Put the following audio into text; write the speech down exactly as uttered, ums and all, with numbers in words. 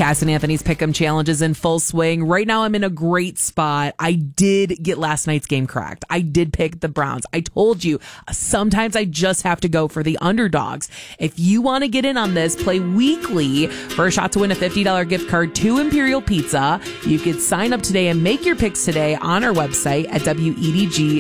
Cass and Anthony's Pick'em Challenge is in full swing. Right now, I'm in a great spot. I did get last night's game correct. I did pick the Browns. I told you, sometimes I just have to go for the underdogs. If you want to get in on this, play weekly for a shot to win a fifty dollars gift card to Imperial Pizza. You could sign up today and make your picks today on our website at W E D G